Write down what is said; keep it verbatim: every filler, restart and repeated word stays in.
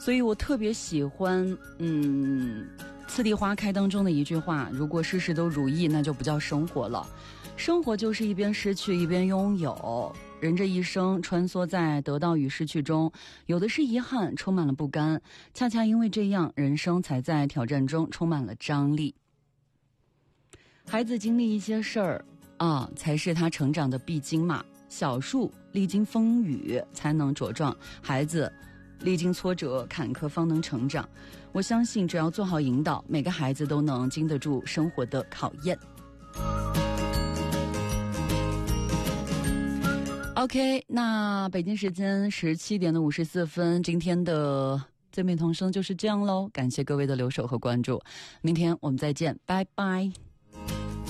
所以我特别喜欢嗯次第花开当中的一句话，如果事事都如意，那就不叫生活了。生活就是一边失去一边拥有，人这一生穿梭在得到与失去中，有的是遗憾，充满了不甘，恰恰因为这样，人生才在挑战中充满了张力。孩子经历一些事儿啊，才是他成长的必经嘛。小树历经风雨才能茁壮，孩子历经挫折坎坷方能成长。我相信只要做好引导，每个孩子都能经得住生活的考验。OK， 那北京时间十七点的五十四分，今天的最美童声就是这样喽。感谢各位的留守和关注，明天我们再见，拜拜。